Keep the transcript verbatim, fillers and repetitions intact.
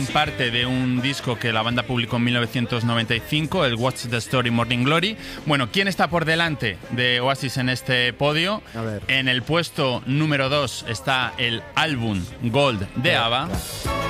forman parte de un disco que la banda publicó en mil novecientos noventa y cinco, el What's the Story Morning Glory. Bueno, ¿quién está por delante de Oasis en este podio? A ver. En el puesto número dos está el álbum Gold de ABBA.